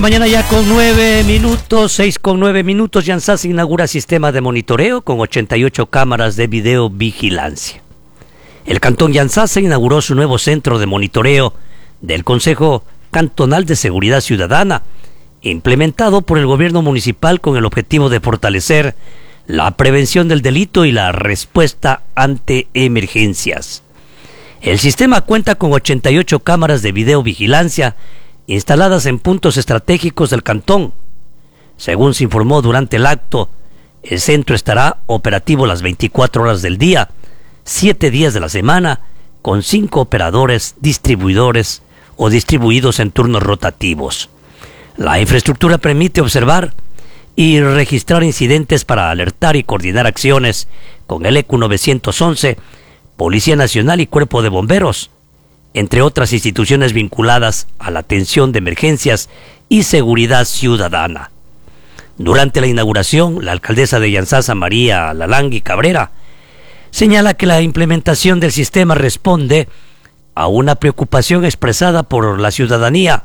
Mañana ya con 9 minutos, 6:09, Yansasa inaugura sistema de monitoreo con 88 cámaras de videovigilancia. El Cantón Yansasa inauguró su nuevo centro de monitoreo del Consejo Cantonal de Seguridad Ciudadana, implementado por el gobierno municipal con el objetivo de fortalecer la prevención del delito y la respuesta ante emergencias. El sistema cuenta con 88 cámaras de videovigilancia instaladas en puntos estratégicos del cantón. Según se informó durante el acto, el centro estará operativo las 24 horas del día, 7 días de la semana, con 5 operadores distribuidores o distribuidos en turnos rotativos. La infraestructura permite observar y registrar incidentes para alertar y coordinar acciones con el ECU 911, Policía Nacional y Cuerpo de Bomberos, entre otras instituciones vinculadas a la atención de emergencias y seguridad ciudadana. Durante la inauguración, la alcaldesa de Yansasa, María Lalangui Cabrera, señala que la implementación del sistema responde a una preocupación expresada por la ciudadanía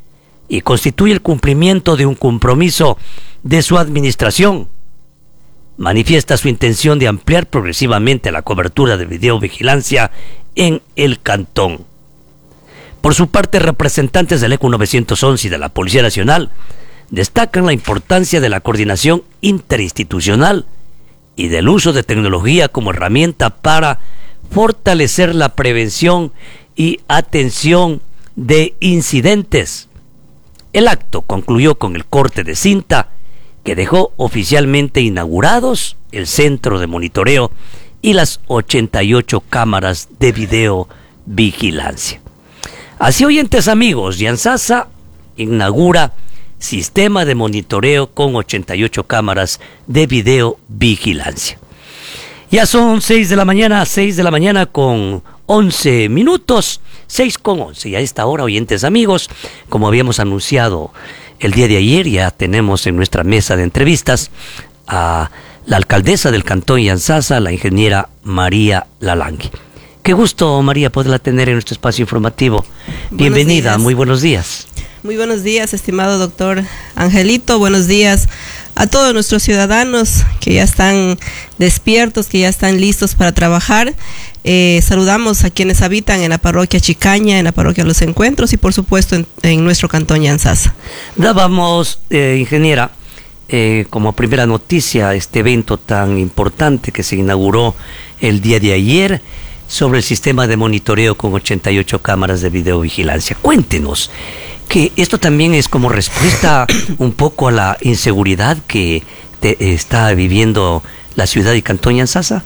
y constituye el cumplimiento de un compromiso de su administración. Manifiesta su intención de ampliar progresivamente la cobertura de videovigilancia en el cantón. Por su parte, representantes del ECU 911 y de la Policía Nacional destacan la importancia de la coordinación interinstitucional y del uso de tecnología como herramienta para fortalecer la prevención y atención de incidentes. El acto concluyó con el corte de cinta que dejó oficialmente inaugurados el centro de monitoreo y las 88 cámaras de videovigilancia. Así, oyentes amigos, Yansasa inaugura sistema de monitoreo con 88 cámaras de videovigilancia. Ya son 6 de la mañana con 11 minutos, 6:11. Y a esta hora, oyentes amigos, como habíamos anunciado el día de ayer, ya tenemos en nuestra mesa de entrevistas a la alcaldesa del Cantón Yansasa, la ingeniera María Lalangui. Qué gusto, María, poderla tener en nuestro espacio informativo. Bienvenida, muy buenos días. Muy buenos días, estimado doctor Angelito. Buenos días a todos nuestros ciudadanos que ya están despiertos, que ya están listos para trabajar. Saludamos a quienes habitan en la parroquia Chicaña, en la parroquia Los Encuentros y por supuesto en nuestro Cantón Yansasa. Dábamos, ingeniera, como primera noticia este evento tan importante que se inauguró el día de ayer, sobre el sistema de monitoreo con 88 cámaras de videovigilancia. Cuéntenos, que esto también es como respuesta un poco a la inseguridad que está viviendo la ciudad y Cantón Yansasa.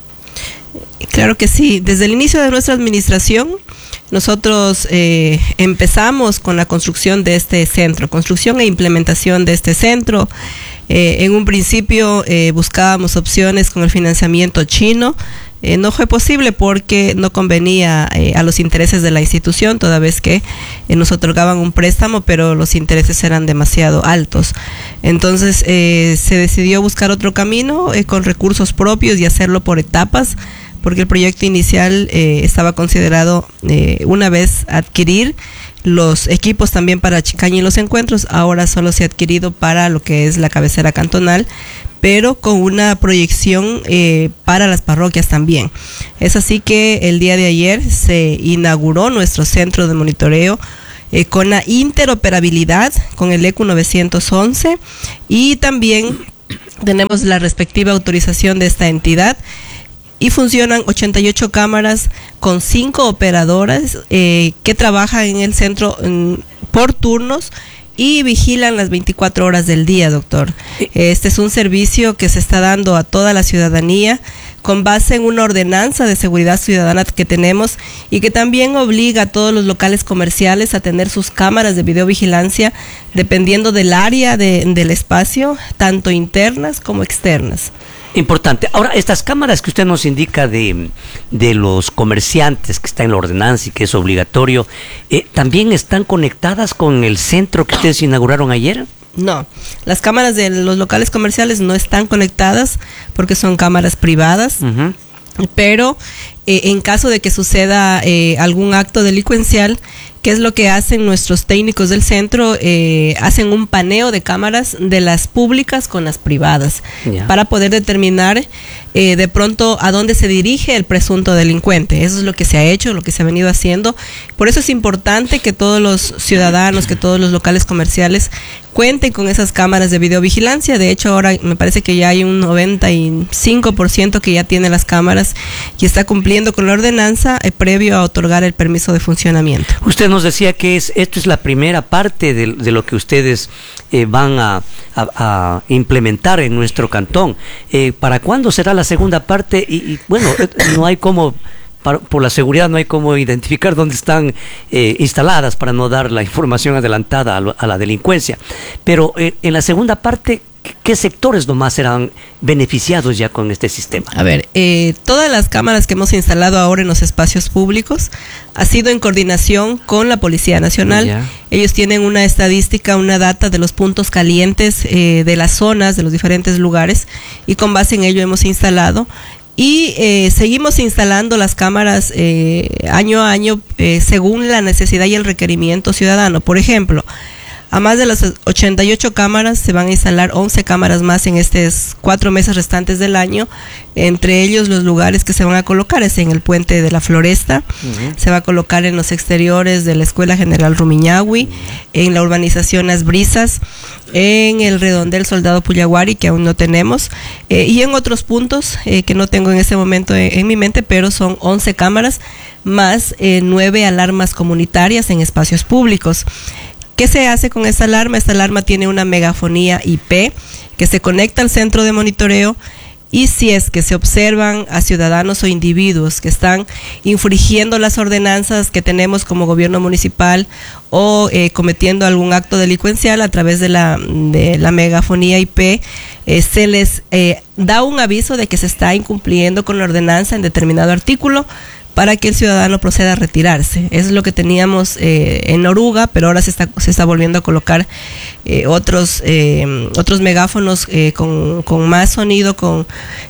Claro que sí. Desde el inicio de nuestra administración, nosotros empezamos con la construcción de este centro, construcción e implementación de este centro. En un principio buscábamos opciones con el financiamiento chino. No fue posible porque no convenía a los intereses de la institución, toda vez que nos otorgaban un préstamo, pero los intereses eran demasiado altos. Entonces se decidió buscar otro camino con recursos propios y hacerlo por etapas, porque el proyecto inicial estaba considerado una vez adquirir los equipos también para Chicaña y Los Encuentros. Ahora solo se ha adquirido para lo que es la cabecera cantonal, pero con una proyección para las parroquias también. Es así que el día de ayer se inauguró nuestro centro de monitoreo con la interoperabilidad con el ECU 911 y también tenemos la respectiva autorización de esta entidad. Y funcionan 88 cámaras con 5 operadoras que trabajan en el centro por turnos y vigilan las 24 horas del día, doctor. Este es un servicio que se está dando a toda la ciudadanía con base en una ordenanza de seguridad ciudadana que tenemos y que también obliga a todos los locales comerciales a tener sus cámaras de videovigilancia dependiendo del área del espacio, tanto internas como externas. Importante. Ahora, estas cámaras que usted nos indica de los comerciantes que está en la ordenanza y que es obligatorio, ¿también están conectadas con el centro que ustedes inauguraron ayer? No, las cámaras de los locales comerciales no están conectadas porque son cámaras privadas. Pero en caso de que suceda algún acto delincuencial, ¿Qué es lo que hacen nuestros técnicos del centro? Hacen un paneo de cámaras de las públicas con las privadas para poder determinar de pronto a dónde se dirige el presunto delincuente. Eso es lo que se ha hecho, lo que se ha venido haciendo. Por eso es importante que todos los ciudadanos, que todos los locales comerciales cuenten con esas cámaras de videovigilancia. De hecho, ahora me parece que ya hay un 95% que ya tiene las cámaras y está cumpliendo con la ordenanza previo a otorgar el permiso de funcionamiento. Usted nos decía que esto es la primera parte de lo que ustedes van a implementar en nuestro cantón. ¿Para cuándo será la segunda parte? Y bueno, no hay cómo... Por la seguridad no hay cómo identificar dónde están instaladas para no dar la información adelantada a la delincuencia. Pero en la segunda parte, ¿qué sectores nomás serán beneficiados ya con este sistema? A ver, todas las cámaras que hemos instalado ahora en los espacios públicos ha sido en coordinación con la Policía Nacional. Ya. Ellos tienen una estadística, una data de los puntos calientes de las zonas, de los diferentes lugares, y con base en ello hemos instalado. Y seguimos instalando las cámaras año a año según la necesidad y el requerimiento ciudadano. Por ejemplo, a más de las 88 cámaras se van a instalar 11 cámaras más en estos 4 meses restantes del año. Entre ellos los lugares que se van a colocar es en el puente de la Floresta, se va a colocar en los exteriores de la Escuela General Rumiñahui, en la urbanización Las Brisas, en el redondel Soldado Puyaguari, que aún no tenemos, y en otros puntos que no tengo en este momento en mi mente, pero son 11 cámaras más 9 alarmas comunitarias en espacios públicos. ¿Qué se hace con esta alarma? Esta alarma tiene una megafonía IP que se conecta al centro de monitoreo, y si es que se observan a ciudadanos o individuos que están infringiendo las ordenanzas que tenemos como gobierno municipal o cometiendo algún acto delincuencial a través de la megafonía IP, se les da un aviso de que se está incumpliendo con la ordenanza en determinado artículo, para que el ciudadano proceda a retirarse. Eso es lo que teníamos en Oruga, pero ahora se está volviendo a colocar otros megáfonos con más sonido, con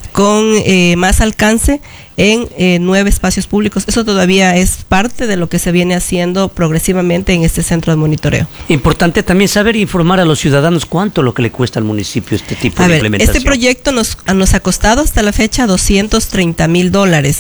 más alcance en 9 espacios públicos. Eso todavía es parte de lo que se viene haciendo progresivamente en este centro de monitoreo. Importante también saber informar a los ciudadanos cuánto es lo que le cuesta al municipio este tipo de implementación. Este proyecto nos ha costado hasta la fecha $230,000.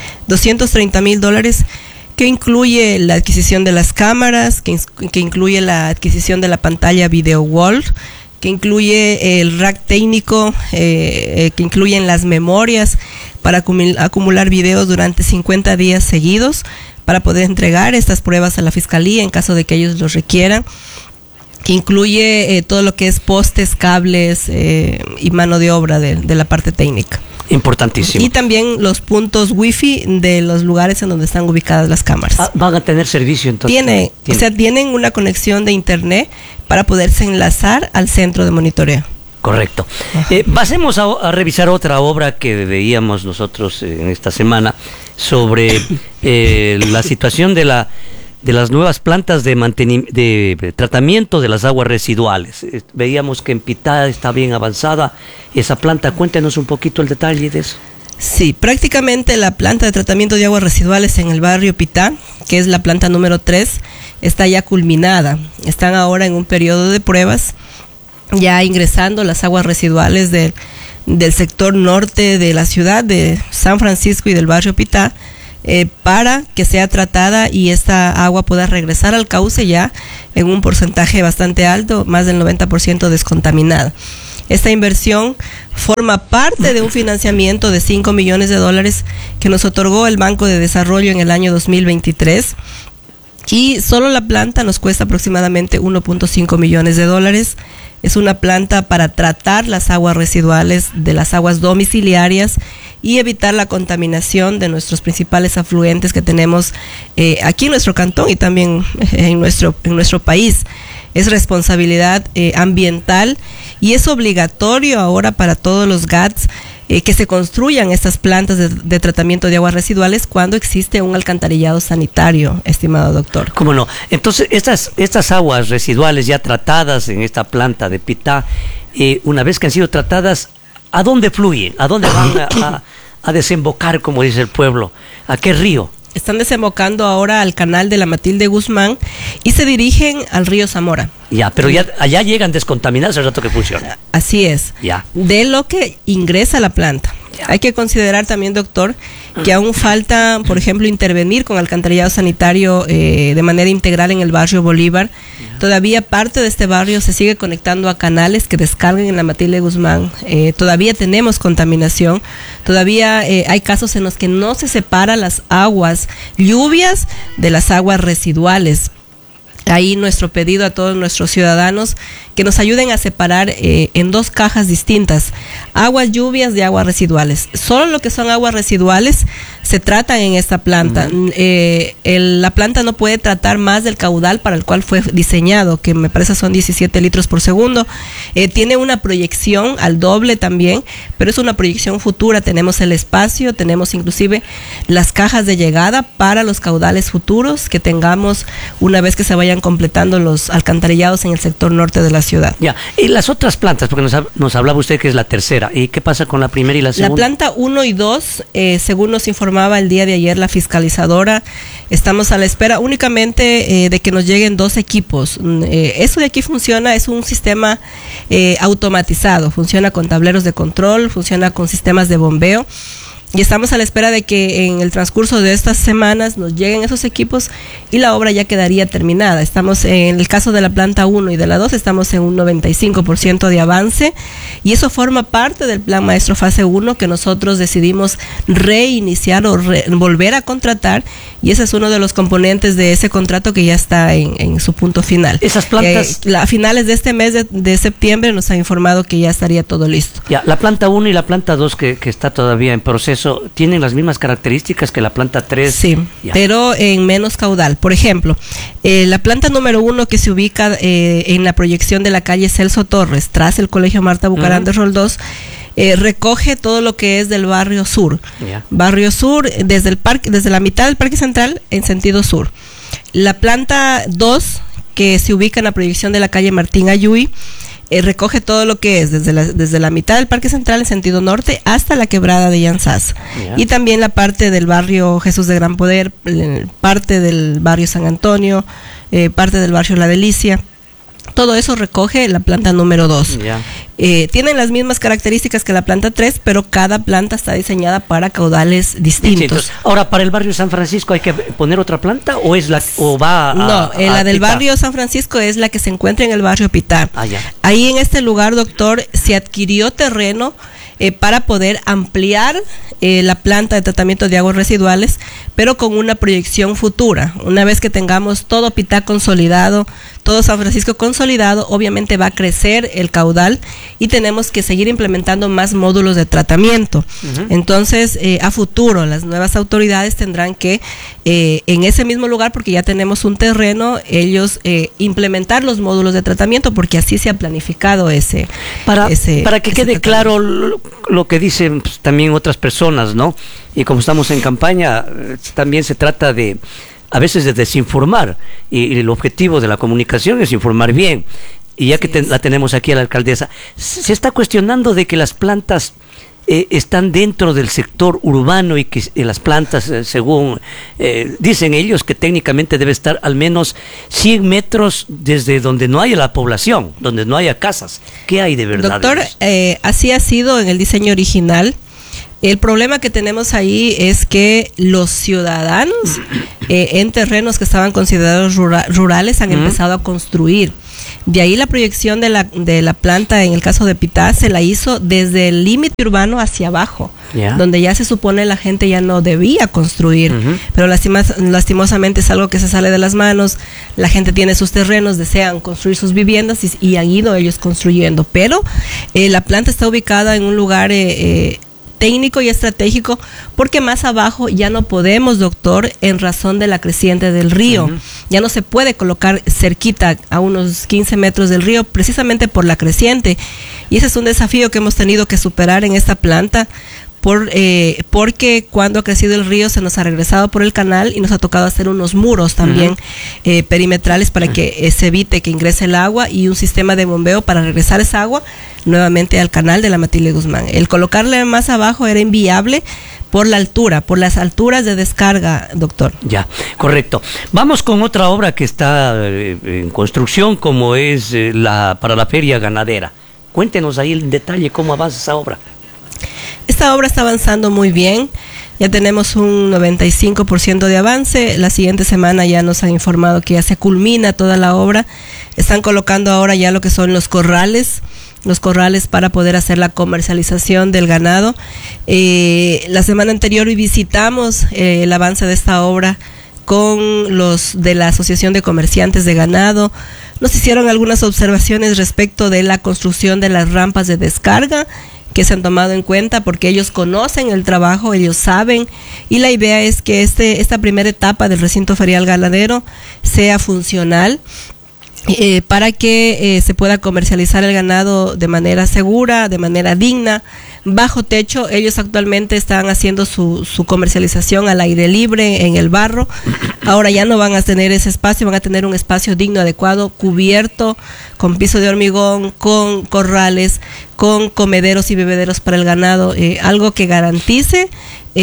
$230,000 que incluye la adquisición de las cámaras, que incluye la adquisición de la pantalla video wall, que incluye el rack técnico, que incluyen las memorias para acumular videos durante 50 días seguidos para poder entregar estas pruebas a la fiscalía en caso de que ellos los requieran, que incluye todo lo que es postes, cables y mano de obra de la parte técnica. Importantísimo. Y también los puntos wifi de los lugares en donde están ubicadas las cámaras. ¿Van a tener servicio entonces? Tienen una conexión de internet para poderse enlazar al centro de monitoreo. Correcto. Pasemos a revisar otra obra que veíamos nosotros en esta semana sobre la situación de las nuevas plantas de tratamiento de las aguas residuales. Veíamos que en Pitá está bien avanzada esa planta. Cuéntenos un poquito el detalle de eso. Sí, prácticamente la planta de tratamiento de aguas residuales en el barrio Pitá, que es la planta número 3, está ya culminada. Están ahora en un periodo de pruebas, ya ingresando las aguas residuales del sector norte de la ciudad de San Francisco y del barrio Pitá, para que sea tratada y esta agua pueda regresar al cauce ya en un porcentaje bastante alto, más del 90% descontaminada. Esta inversión forma parte de un financiamiento de $5 millones que nos otorgó el Banco de Desarrollo en el año 2023, y solo la planta nos cuesta aproximadamente $1.5 millones. Es una planta para tratar las aguas residuales de las aguas domiciliarias y evitar la contaminación de nuestros principales afluentes que tenemos aquí en nuestro cantón y también en nuestro país. Es responsabilidad ambiental y es obligatorio ahora para todos los GATS que se construyan estas plantas de tratamiento de aguas residuales cuando existe un alcantarillado sanitario, estimado doctor. ¿Cómo no? Entonces, estas aguas residuales ya tratadas en esta planta de Pitá, una vez que han sido tratadas, ¿a dónde fluyen? ¿A dónde van a desembocar, como dice el pueblo? ¿A qué río? están desembocando ahora al canal de la Matilde Guzmán y se dirigen al río Zamora. Ya, pero ya allá llegan descontaminados el rato que funciona. Así es. Ya. De lo que ingresa a la planta. Ya. Hay que considerar también, doctor, que aún falta, por ejemplo, intervenir con alcantarillado sanitario de manera integral en el barrio Bolívar. Todavía parte de este barrio se sigue conectando a canales que descargan en la Matilde Guzmán. Todavía tenemos contaminación. Todavía hay casos en los que no se separan las aguas lluvias de las aguas residuales. Ahí nuestro pedido a todos nuestros ciudadanos que nos ayuden a separar en dos cajas distintas, aguas lluvias de aguas residuales. Solo lo que son aguas residuales se tratan en esta planta. La planta no puede tratar más del caudal para el cual fue diseñado, que me parece son 17 litros por segundo. Tiene una proyección al doble también, pero es una proyección futura. Tenemos el espacio, tenemos inclusive las cajas de llegada para los caudales futuros que tengamos una vez que se vayan completando los alcantarillados en el sector norte de la ciudad. Ya, y las otras plantas, porque nos hablaba usted que es la tercera, ¿y qué pasa con la primera y la segunda? La planta 1 y 2, según nos informaba el día de ayer la fiscalizadora, estamos a la espera únicamente de que nos lleguen 2 equipos. Eso de aquí funciona, es un sistema automatizado, funciona con tableros de control, funciona con sistemas de bombeo. Y estamos a la espera de que en el transcurso de estas semanas nos lleguen esos equipos y la obra ya quedaría terminada. Estamos en el caso de la planta 1 y de la 2, estamos en un 95% de avance y eso forma parte del Plan Maestro Fase 1 que nosotros decidimos reiniciar o volver a contratar, y ese es uno de los componentes de ese contrato que ya está en su punto final. Esas plantas... a finales de este mes de septiembre nos ha informado que ya estaría todo listo. Ya, la planta 1 y la planta 2 que está todavía en proceso, ¿tienen las mismas características que la planta 3? Sí, ya, pero en menos caudal. Por ejemplo, la planta número 1 que se ubica en la proyección de la calle Celso Torres, tras el Colegio Marta Bucarán de Roldós, recoge todo lo que es del barrio sur. Yeah. Barrio sur, desde la mitad del Parque Central en sentido sur. La planta 2, que se ubica en la proyección de la calle Martín Ayuy, recoge todo lo que es desde la mitad del Parque Central en sentido norte hasta la quebrada de Yanzás. Yeah. Y también la parte del barrio Jesús de Gran Poder, parte del barrio San Antonio, parte del barrio La Delicia. Todo eso recoge la planta número 2. Yeah. Tienen las mismas características que la planta 3, pero cada planta está diseñada para caudales distintos. Ahora, ¿para el barrio San Francisco hay que poner otra planta o es la o va a, no, la del barrio San Francisco es la que se encuentra en el barrio Pitá. Ahí en este lugar, doctor, se adquirió terreno para poder ampliar la planta de tratamiento de aguas residuales, pero con una proyección futura. Una vez que tengamos todo Pitá consolidado, todo San Francisco consolidado, obviamente va a crecer el caudal y tenemos que seguir implementando más módulos de tratamiento. Entonces, a futuro, las nuevas autoridades tendrán que, en ese mismo lugar, porque ya tenemos un terreno, ellos implementar los módulos de tratamiento, porque así se ha planificado ese. Para que quede claro lo que dicen pues, también otras personas, ¿no? Y como estamos en campaña, también se trata de a veces de desinformar, y el objetivo de la comunicación es informar bien. Y ya que la tenemos aquí a la alcaldesa, se está cuestionando de que las plantas están dentro del sector urbano y que las plantas, según dicen ellos, que técnicamente debe estar al menos 100 metros desde donde no haya la población, donde no haya casas. ¿Qué hay de verdad? Doctor, así ha sido en el diseño original. El problema que tenemos ahí es que los ciudadanos en terrenos que estaban considerados rurales han empezado a construir. De ahí la proyección de la planta, en el caso de Pitá, se la hizo desde el límite urbano hacia abajo, donde ya se supone la gente ya no debía construir, pero lastimosamente es algo que se sale de las manos. La gente tiene sus terrenos, desean construir sus viviendas y han ido ellos construyendo, pero la planta está ubicada en un lugar técnico y estratégico, porque más abajo ya no podemos, doctor, en razón de la creciente del río. Ya no se puede colocar cerquita a unos 15 metros del río, precisamente por la creciente. Y ese es un desafío que hemos tenido que superar en esta planta, porque cuando ha crecido el río se nos ha regresado por el canal y nos ha tocado hacer unos muros también perimetrales para que se evite que ingrese el agua, y un sistema de bombeo para regresar esa agua nuevamente al canal de la Matilde Guzmán. El colocarle más abajo era inviable por la altura, por las alturas de descarga, doctor. Ya, correcto. Vamos con otra obra que está en construcción, como es para la feria ganadera. Cuéntenos ahí en detalle cómo avanza esa obra. Esta obra está avanzando muy bien. Ya tenemos un 95% de avance. La siguiente semana ya nos han informado que ya se culmina toda la obra. Están colocando ahora ya lo que son los corrales para poder hacer la comercialización del ganado. La semana anterior visitamos el avance de esta obra con los de la Asociación de Comerciantes de Ganado. Nos hicieron algunas observaciones respecto de la construcción de las rampas de descarga, que se han tomado en cuenta porque ellos conocen el trabajo, ellos saben, y la idea es que esta primera etapa del recinto ferial ganadero sea funcional para que se pueda comercializar el ganado de manera segura, de manera digna, bajo techo. Ellos actualmente están haciendo su comercialización al aire libre, en el barro. Ahora ya no van a tener ese espacio, van a tener un espacio digno, adecuado, cubierto, con piso de hormigón, con corrales, con comederos y bebederos para el ganado, algo que garantice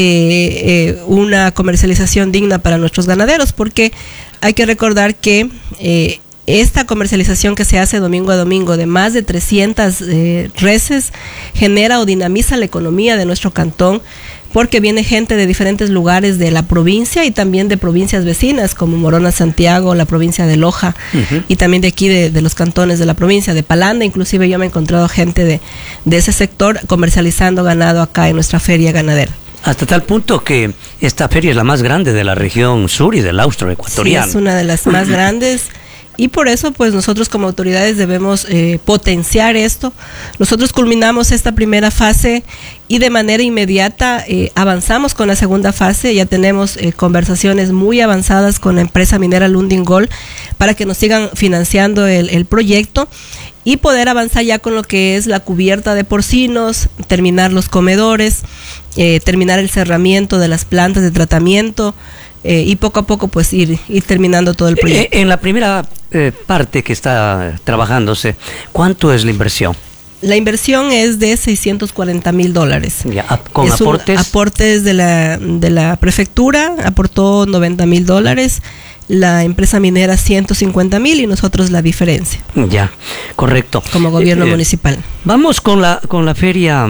una comercialización digna para nuestros ganaderos, porque hay que recordar que esta comercialización que se hace domingo a domingo de más de 300 reses genera o dinamiza la economía de nuestro cantón, porque viene gente de diferentes lugares de la provincia y también de provincias vecinas como Morona, Santiago, la provincia de Loja, y también de aquí de los cantones de la provincia de Palanda. Inclusive yo me he encontrado gente de ese sector comercializando ganado acá en nuestra feria ganadera. Hasta tal punto que esta feria es la más grande de la región sur y del austro ecuatoriano. Sí, es una de las más grandes. Y por eso, pues nosotros como autoridades debemos potenciar esto. Nosotros culminamos esta primera fase y de manera inmediata avanzamos con la segunda fase. Ya tenemos conversaciones muy avanzadas con la empresa minera Lundin Gold para que nos sigan financiando el proyecto y poder avanzar ya con lo que es la cubierta de porcinos, terminar los comedores, terminar el cerramiento de las plantas de tratamiento, y poco a poco pues ir terminando todo el proyecto. En la primera parte que está trabajándose, ¿cuánto es la inversión? La inversión es de $640,000. Ya, ¿con aportes? Aportes de la prefectura, aportó $90,000, la empresa minera $150,000 y nosotros la diferencia. Ya, correcto. Como gobierno municipal. Vamos con la feria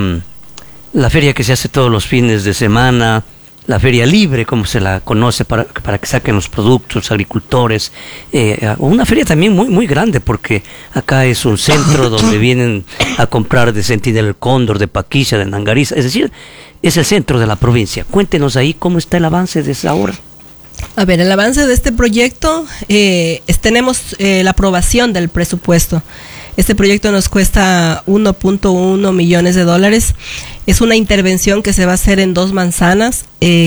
que se hace todos los fines de semana, la feria libre, como se la conoce, para que saquen los productos, agricultores. Una feria también muy, muy grande, porque acá es un centro donde vienen a comprar de Sentinel del Cóndor, de Paquilla, de Nangariza, es decir, es el centro de la provincia. Cuéntenos ahí cómo está el avance de esa obra. A ver, el avance de este proyecto, tenemos la aprobación del presupuesto. Este proyecto nos cuesta $1.1 millones. Es una intervención que se va a hacer en 2 manzanas.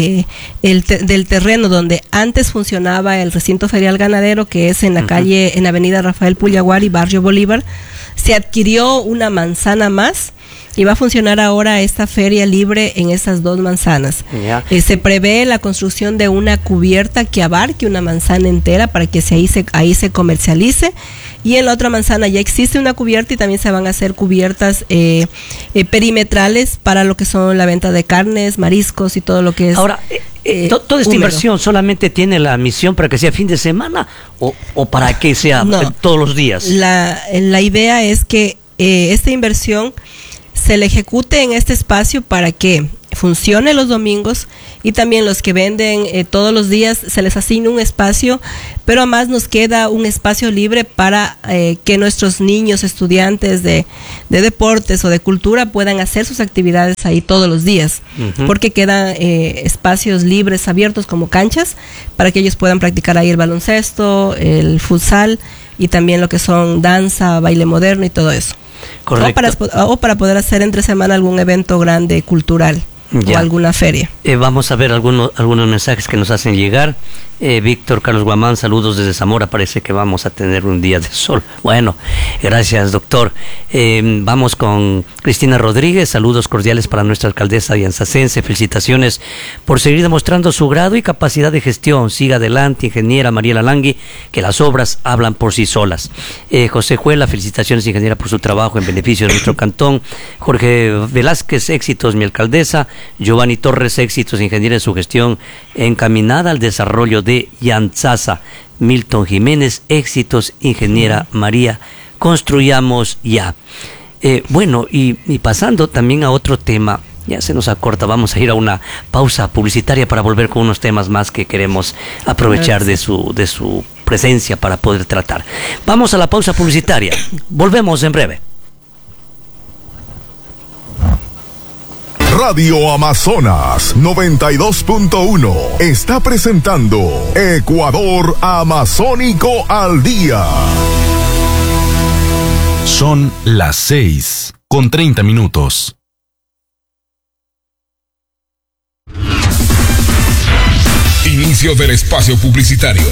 Del terreno donde antes funcionaba el recinto ferial ganadero, que es en la calle, en avenida Rafael Puyaguari, barrio Bolívar, se adquirió una manzana más y va a funcionar ahora esta feria libre en esas 2 manzanas. Se prevé la construcción de una cubierta que abarque una manzana entera para que ahí se comercialice, y en la otra manzana ya existe una cubierta y también se van a hacer cubiertas perimetrales para lo que son la venta de carnes, mariscos y todo lo que es. Ahora, ¿toda esta inversión solamente tiene la misión para que sea fin de semana o para que sea todos los días? La idea es que esta inversión se le ejecute en este espacio para que funcione los domingos, y también los que venden todos los días se les asigne un espacio, pero además nos queda un espacio libre para que nuestros niños estudiantes de deportes o de cultura puedan hacer sus actividades ahí todos los días, porque quedan espacios libres, abiertos como canchas, para que ellos puedan practicar ahí el baloncesto, el futsal y también lo que son danza, baile moderno y todo eso. Correcto. O para poder hacer entre semana algún evento grande cultural o alguna feria. Vamos a ver algunos mensajes que nos hacen llegar. Víctor Carlos Guamán, saludos desde Zamora, parece que vamos a tener un día de sol. Bueno, gracias, doctor. Vamos con Cristina Rodríguez, saludos cordiales para nuestra alcaldesa yanzacense, felicitaciones por seguir demostrando su grado y capacidad de gestión. Siga adelante, ingeniera Mariela Langui, que las obras hablan por sí solas. José Juela, felicitaciones, ingeniera, por su trabajo en beneficio de nuestro cantón. Jorge Velázquez, éxitos, mi alcaldesa. Giovanni Torres, éxitos, ingeniera, en su gestión encaminada al desarrollo de Yantzaza. Milton Jiménez, éxitos, ingeniera María, construyamos ya. Bueno, y pasando también a otro tema, ya se nos acorta, vamos a ir a una pausa publicitaria para volver con unos temas más que queremos aprovechar de su presencia para poder tratar. Vamos a la pausa publicitaria, volvemos en breve. Radio Amazonas 92.1 está presentando Ecuador Amazónico al Día. Son las 6:30. Inicio del espacio publicitario.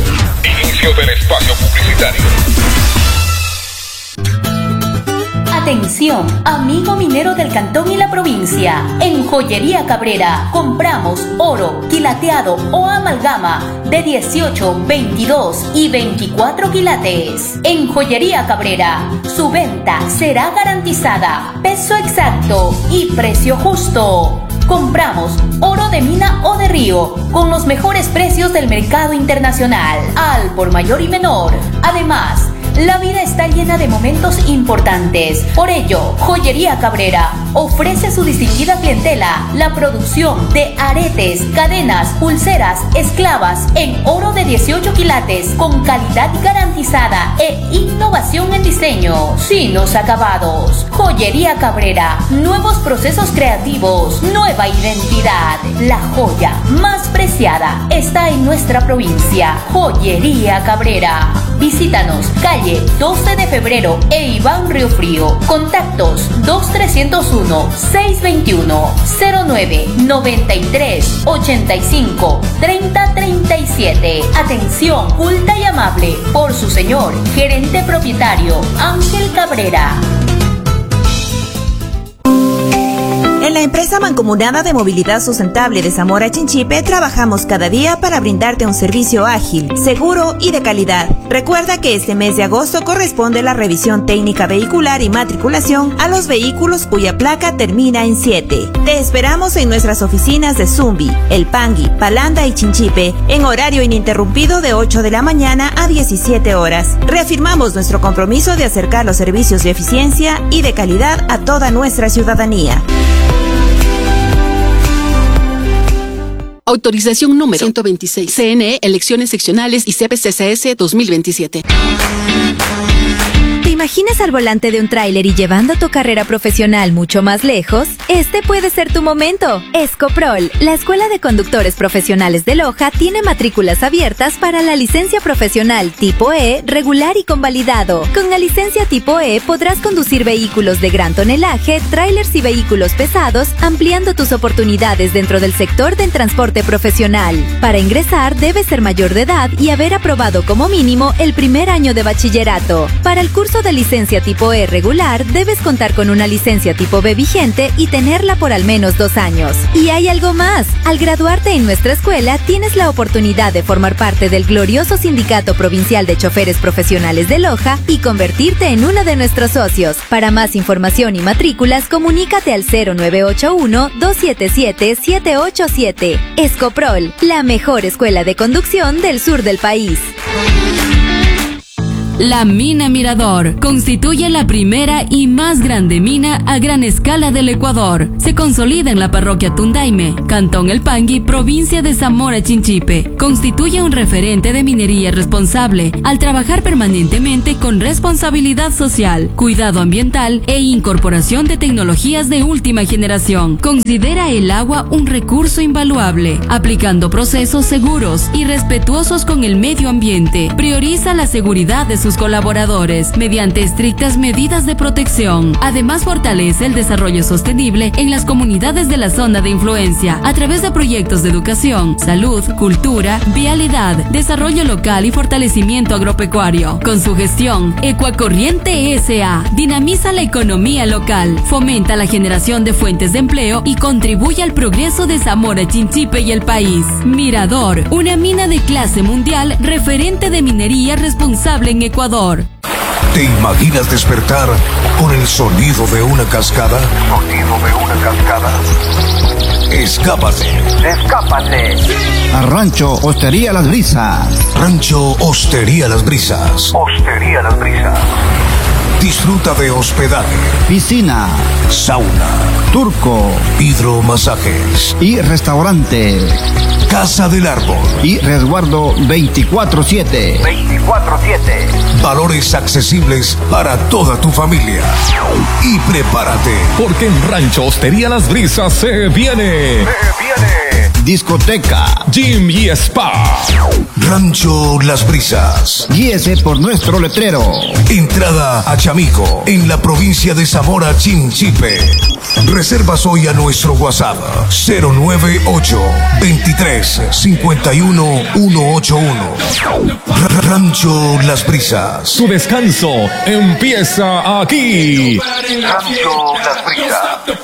Atención, amigo minero del cantón y la provincia. En Joyería Cabrera compramos oro, quilateado o amalgama de 18, 22 y 24 quilates. En Joyería Cabrera, su venta será garantizada, peso exacto y precio justo. Compramos oro de mina o de río con los mejores precios del mercado internacional, al por mayor y menor. Además, la vida está llena de momentos importantes. Por ello, Joyería Cabrera ofrece a su distinguida clientela la producción de aretes, cadenas, pulseras, esclavas en oro de 18 quilates con calidad garantizada e innovación en diseño, finos acabados. Joyería Cabrera, nuevos procesos creativos, nueva identidad. La joya más preciada está en nuestra provincia. Joyería Cabrera. Visítanos, calle 12 de febrero e Iván Río Frío. Contactos 2301-621-09-93-85-30-37. Atención culta y amable por su señor gerente propietario Ángel Cabrera. En la empresa mancomunada de movilidad sustentable de Zamora Chinchipe trabajamos cada día para brindarte un servicio ágil, seguro y de calidad. Recuerda que este mes de agosto corresponde la revisión técnica vehicular y matriculación a los vehículos cuya placa termina en 7. Te esperamos en nuestras oficinas de Zumbi, El Pangui, Palanda y Chinchipe en horario ininterrumpido de 8 de la mañana a 17 horas. Reafirmamos nuestro compromiso de acercar los servicios de eficiencia y de calidad a toda nuestra ciudadanía. Autorización número 126. CNE, elecciones seccionales y CPCCS 2027. ¿Te imaginas al volante de un tráiler y llevando tu carrera profesional mucho más lejos? Este puede ser tu momento. Escoprol, la Escuela de Conductores Profesionales de Loja, tiene matrículas abiertas para la licencia profesional tipo E, regular y convalidado. Con la licencia tipo E podrás conducir vehículos de gran tonelaje, tráilers y vehículos pesados, ampliando tus oportunidades dentro del sector del transporte profesional. Para ingresar debes ser mayor de edad y haber aprobado como mínimo el primer año de bachillerato. Para el curso de licencia tipo E regular, debes contar con una licencia tipo B vigente y tenerla por al menos 2 años. Y hay algo más. Al graduarte en nuestra escuela, tienes la oportunidad de formar parte del glorioso Sindicato Provincial de Choferes Profesionales de Loja y convertirte en uno de nuestros socios. Para más información y matrículas, comunícate al 0981-277-787. Escoprol, la mejor escuela de conducción del sur del país. La Mina Mirador constituye la primera y más grande mina a gran escala del Ecuador. Se consolida en la parroquia Tundaime, Cantón El Pangui, provincia de Zamora Chinchipe. Constituye un referente de minería responsable al trabajar permanentemente con responsabilidad social, cuidado ambiental e incorporación de tecnologías de última generación. Considera el agua un recurso invaluable, aplicando procesos seguros y respetuosos con el medio ambiente. Prioriza la seguridad de sus sus colaboradores mediante estrictas medidas de protección. Además, fortalece el desarrollo sostenible en las comunidades de la zona de influencia a través de proyectos de educación, salud, cultura, vialidad, desarrollo local y fortalecimiento agropecuario. Con su gestión, Ecuacorriente S.A. dinamiza la economía local, fomenta la generación de fuentes de empleo y contribuye al progreso de Zamora Chinchipe y el país. Mirador, una mina de clase mundial, referente de minería responsable en Ecuador. ¿Te imaginas despertar con el sonido de una cascada? Escápate. A Rancho Hostería Las Brisas. Rancho Hostería Las Brisas. Disfruta de hospedaje, Piscina, sauna, turco, hidromasajes y restaurante. Casa del Árbol Y resguardo 24/7. Valores accesibles para toda tu familia. Y prepárate, Porque en Rancho Hostería Las Brisas se viene Discoteca. Gym y Spa. Rancho Las Brisas. Guíese por nuestro letrero. Entrada a Chamico, en la provincia de Zamora Chinchipe. Reservas hoy a nuestro WhatsApp 098 23 51 181. Rancho Las Brisas. Tu descanso empieza aquí. Rancho Las Brisas.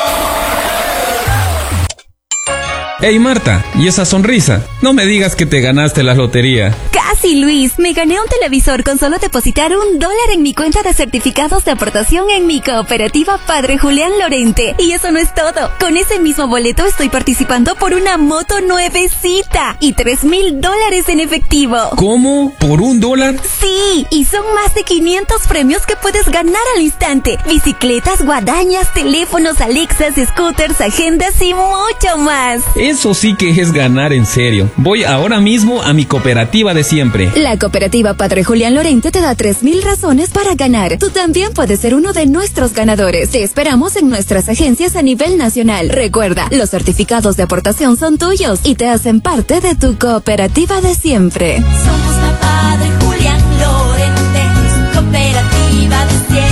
Hey Marta, ¿y esa sonrisa? No me digas que te ganaste la lotería. Casi, Luis. Me gané un televisor con solo depositar $1 en mi cuenta de certificados de aportación en mi cooperativa Padre Julián Lorente. Y eso no es todo. Con ese mismo boleto estoy participando por una moto nuevecita y $3,000 en efectivo. ¿Cómo? ¿Por $1? Sí, y son más de 500 premios que puedes ganar al instante. Bicicletas, guadañas, teléfonos, Alexas, scooters, agendas y mucho más. Eso sí que es ganar en serio. Voy ahora mismo a mi cooperativa de siempre. La cooperativa Padre Julián Lorente te da 3,000 razones para ganar. Tú también puedes ser uno de nuestros ganadores. Te esperamos en nuestras agencias a nivel nacional. Recuerda, los certificados de aportación son tuyos y te hacen parte de tu cooperativa de siempre. Somos la Padre Julián Lorente, cooperativa de siempre.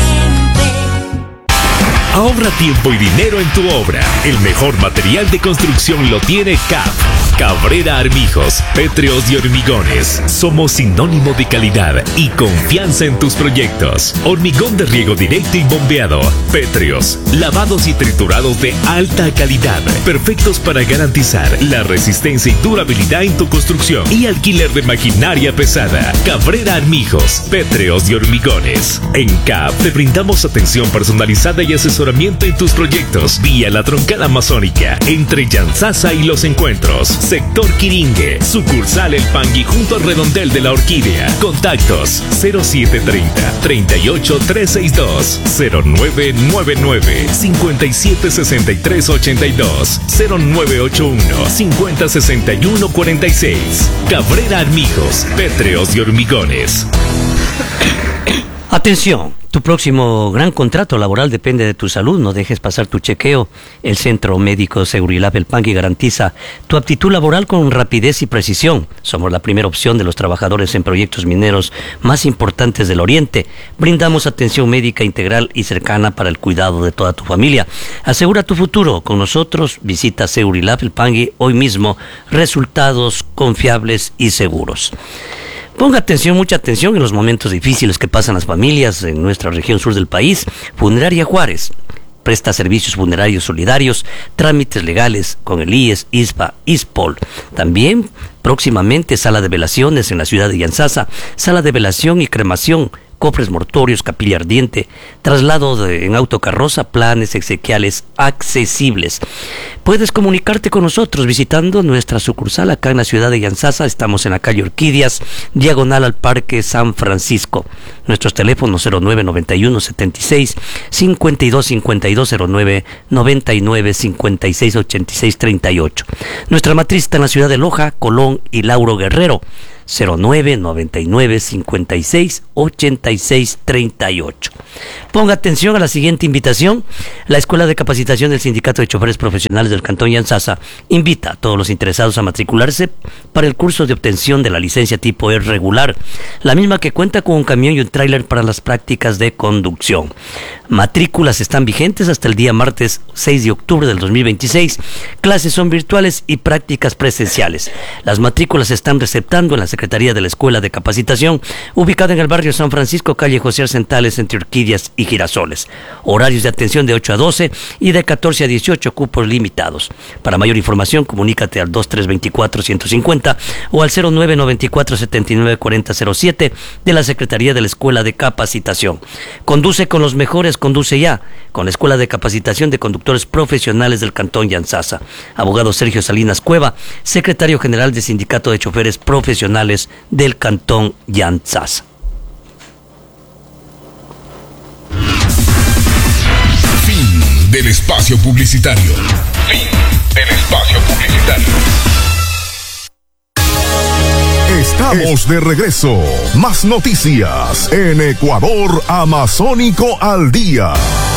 Ahorra tiempo y dinero en tu obra. El mejor material de construcción lo tiene CAP. Cabrera Armijos, Pétreos y Hormigones. Somos sinónimo de calidad y confianza en tus proyectos. Hormigón de riego directo y bombeado. Pétreos, lavados y triturados de alta calidad. Perfectos para garantizar la resistencia y durabilidad en tu construcción. Y alquiler de maquinaria pesada. Cabrera Armijos, Pétreos y Hormigones. En CAP te brindamos atención personalizada y asesoramiento en tus proyectos. Vía la Troncada Amazónica, entre Yanzasa y Los Encuentros. Sector Quiringue, sucursal El Pangui junto al redondel de la Orquídea. Contactos 0730 38 362 0999 5763 82 0981 5061 46. Cabrera Armijos, Pétreos y Hormigones. Atención, tu próximo gran contrato laboral depende de tu salud. No dejes pasar tu chequeo. El Centro Médico Segurilab El Pangui garantiza tu aptitud laboral con rapidez y precisión. Somos la primera opción de los trabajadores en proyectos mineros más importantes del Oriente. Brindamos atención médica integral y cercana para el cuidado de toda tu familia. Asegura tu futuro con nosotros. Visita Segurilab El Pangui hoy mismo. Resultados confiables y seguros. Ponga atención, mucha atención en los momentos difíciles que pasan las familias en nuestra región sur del país. Funeraria Juárez presta servicios funerarios solidarios, trámites legales con el IES, ISPA, ISPOL. También próximamente sala de velaciones en la ciudad de Yanzasa, sala de velación y cremación, cofres mortuorios, capilla ardiente, traslado en autocarroza, planes exequiales accesibles. Puedes comunicarte con nosotros visitando nuestra sucursal acá en la ciudad de Yanzasa. Estamos en la calle Orquídeas, diagonal al Parque San Francisco. Nuestros teléfonos 0991 76 52 52 09 99 56 86 38. Nuestra matriz está en la ciudad de Loja, Colón y Lauro Guerrero. 09 99 56 86 38. Ponga atención a la siguiente invitación. La Escuela de Capacitación del Sindicato de Choferes Profesionales del Cantón Yanzasa invita a todos los interesados a matricularse para el curso de obtención de la licencia tipo E regular, la misma que cuenta con un camión y un tráiler para las prácticas de conducción. Matrículas están vigentes hasta el día martes 6 de octubre del 2026. Clases son virtuales y prácticas presenciales. Las matrículas se están receptando en la Secretaría de la Escuela de Capacitación, ubicada en el barrio San Francisco, calle José Arcentales, entre Orquídeas y Girasoles. Horarios de atención de 8 a 12 y de 14 a 18, cupos limitados. Para mayor información, comunícate al 2324-150 o al 0994-794007 de la Secretaría de la Escuela de Capacitación. Conduce con los mejores, conduce ya con la Escuela de Capacitación de Conductores Profesionales del Cantón Yanzasa. Abogado Sergio Salinas Cueva, secretario general del Sindicato de Choferes Profesionales del Cantón Yanzasa. Fin del espacio publicitario. Fin del espacio publicitario. Estamos de regreso. Más noticias en Ecuador Amazónico al Día.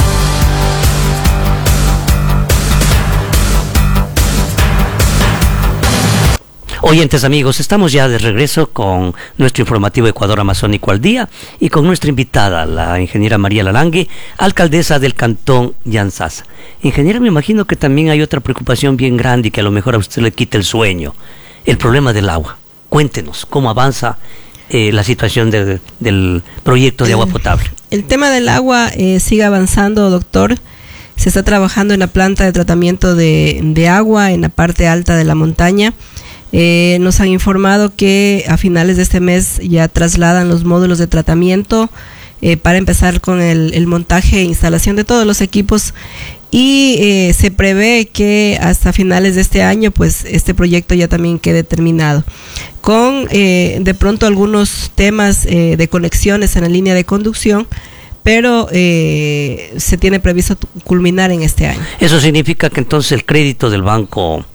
Oyentes amigos, estamos ya de regreso con nuestro informativo Ecuador Amazónico al Día y con nuestra invitada, la ingeniera María Lalangue, alcaldesa del Cantón Yanzasa. Ingeniera, me imagino que también hay otra preocupación bien grande y que a lo mejor a usted le quita el sueño, el problema del agua. Cuéntenos cómo avanza la situación del proyecto de agua potable. El tema del agua sigue avanzando, doctor. Se está trabajando en la planta de tratamiento de agua en la parte alta de la montaña. Nos han informado que a finales de este mes ya trasladan los módulos de tratamiento para empezar con el montaje e instalación de todos los equipos y se prevé que hasta finales de este año pues este proyecto ya también quede terminado con de pronto algunos temas de conexiones en la línea de conducción, pero se tiene previsto culminar en este año. Eso significa que entonces el crédito del Banco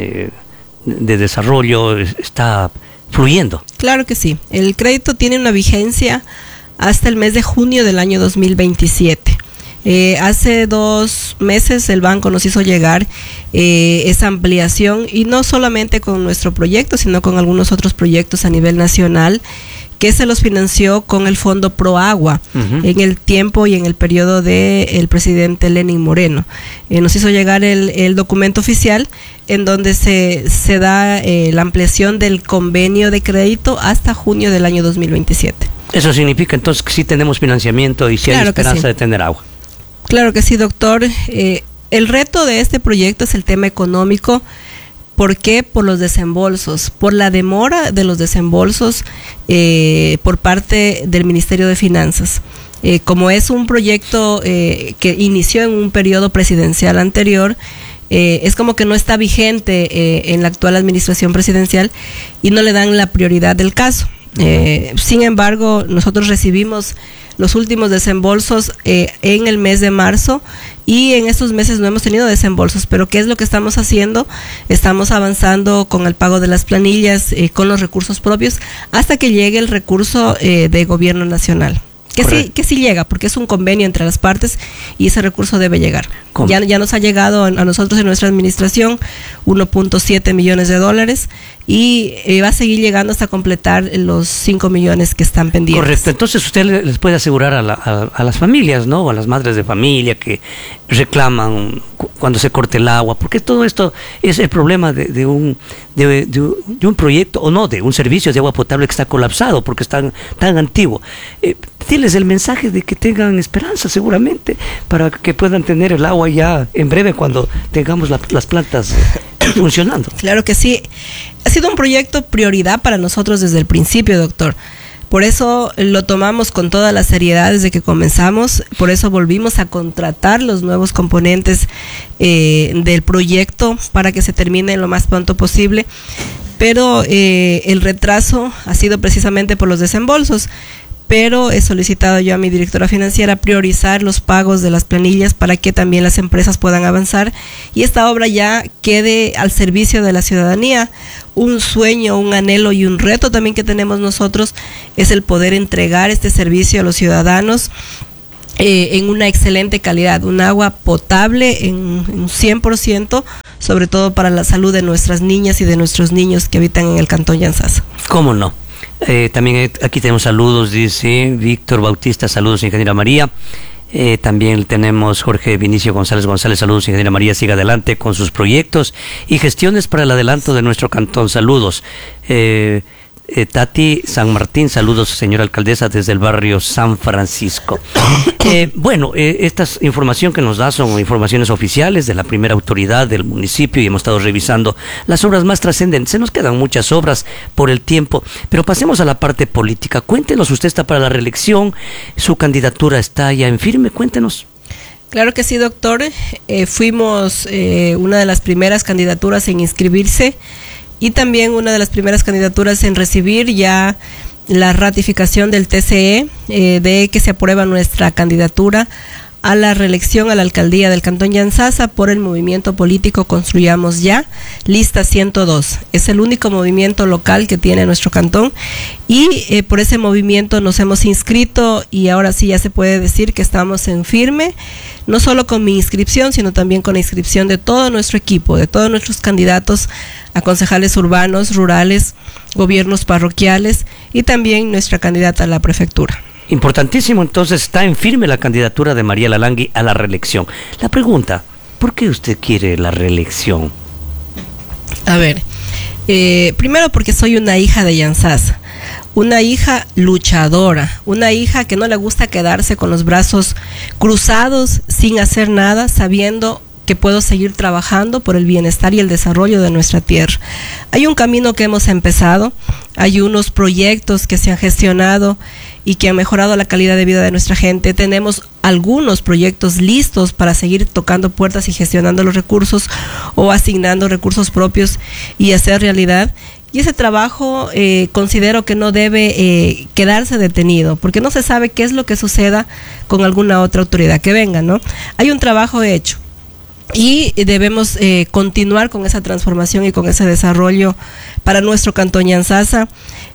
de Desarrollo está fluyendo. Claro que sí. El crédito tiene una vigencia hasta el mes de junio del año 2027. Hace 2 meses el banco nos hizo llegar esa ampliación y no solamente con nuestro proyecto, sino con algunos otros proyectos a nivel nacional que se los financió con el Fondo Proagua en el tiempo y en el periodo del presidente Lenín Moreno. Nos hizo llegar el documento oficial en donde se da la ampliación del convenio de crédito hasta junio del año 2027. Eso significa entonces que sí tenemos financiamiento y sí hay esperanza de tener agua. Claro que sí, doctor. El reto de este proyecto es el tema económico. ¿Por qué? Por los desembolsos, por la demora de los desembolsos por parte del Ministerio de Finanzas. Como es un proyecto que inició en un periodo presidencial anterior, es como que no está vigente en la actual administración presidencial y no le dan la prioridad del caso. Sin embargo, nosotros recibimos los últimos desembolsos en el mes de marzo y en estos meses no hemos tenido desembolsos, pero ¿qué es lo que estamos haciendo? Estamos avanzando con el pago de las planillas, con los recursos propios, hasta que llegue el recurso de gobierno nacional. Que sí llega, porque es un convenio entre las partes y ese recurso debe llegar. Ya nos ha llegado a nosotros en nuestra administración $1.7 millones y va a seguir llegando hasta completar los 5 millones que están pendientes. Correcto, entonces usted les puede asegurar a las familias, ¿no? O a las madres de familia que reclaman cuando se corte el agua, porque todo esto es el problema de un proyecto, o no, de un servicio de agua potable que está colapsado, porque es tan antiguo. Diles el mensaje de que tengan esperanza seguramente, para que puedan tener el agua ya en breve cuando tengamos las plantas funcionando. Claro que sí. Ha sido un proyecto prioridad para nosotros desde el principio, doctor. Por eso lo tomamos con toda la seriedad desde que comenzamos, por eso volvimos a contratar los nuevos componentes del proyecto para que se termine lo más pronto posible, pero el retraso ha sido precisamente por los desembolsos. Pero he solicitado yo a mi directora financiera priorizar los pagos de las planillas para que también las empresas puedan avanzar y esta obra ya quede al servicio de la ciudadanía. Un sueño, un anhelo y un reto también que tenemos nosotros es el poder entregar este servicio a los ciudadanos en una excelente calidad, un agua potable en un 100%, sobre todo para la salud de nuestras niñas y de nuestros niños que habitan en el Cantón Yantzaza. ¿Cómo no? También aquí tenemos saludos, dice Víctor Bautista, saludos ingeniera María. También tenemos Jorge Vinicio González, saludos ingeniera María, siga adelante con sus proyectos y gestiones para el adelanto de nuestro cantón, saludos. Tati San Martín, saludos señora alcaldesa desde el barrio San Francisco. Esta información que nos da son informaciones oficiales de la primera autoridad del municipio y hemos estado revisando las obras más trascendentes. Se nos quedan muchas obras por el tiempo, pero pasemos a la parte política. Cuéntenos, usted está para la reelección, su candidatura está ya en firme, cuéntenos. Claro que sí, doctor. Fuimos una de las primeras candidaturas en inscribirse y también una de las primeras candidaturas en recibir ya la ratificación del TCE de que se aprueba nuestra candidatura a la reelección a la alcaldía del Cantón Yantzaza por el movimiento político Construyamos Ya, lista 102. Es el único movimiento local que tiene nuestro cantón y por ese movimiento nos hemos inscrito y ahora sí ya se puede decir que estamos en firme, no solo con mi inscripción, sino también con la inscripción de todo nuestro equipo, de todos nuestros candidatos a concejales urbanos, rurales, gobiernos parroquiales y también nuestra candidata a la prefectura. Importantísimo, entonces está en firme la candidatura de María Lalangui a la reelección. La pregunta, ¿por qué usted quiere la reelección? A ver, primero porque soy una hija de Yantzaza, una hija luchadora, una hija que no le gusta quedarse con los brazos cruzados sin hacer nada, sabiendo que puedo seguir trabajando por el bienestar y el desarrollo de nuestra tierra. Hay un camino que hemos empezado, hay unos proyectos que se han gestionado y que han mejorado la calidad de vida de nuestra gente. Tenemos algunos proyectos listos para seguir tocando puertas y gestionando los recursos o asignando recursos propios y hacer realidad. Y ese trabajo considero que no debe quedarse detenido, porque no se sabe qué es lo que suceda con alguna otra autoridad que venga, ¿no? Hay un trabajo hecho y debemos continuar con esa transformación y con ese desarrollo para nuestro Cantón Yantzaza.